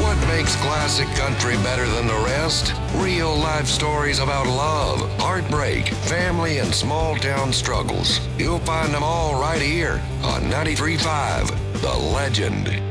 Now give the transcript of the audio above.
what makes classic country better than the rest? Real life stories about love, heartbreak, family, and small town struggles. You'll find them all right here on 93.5 The Legend.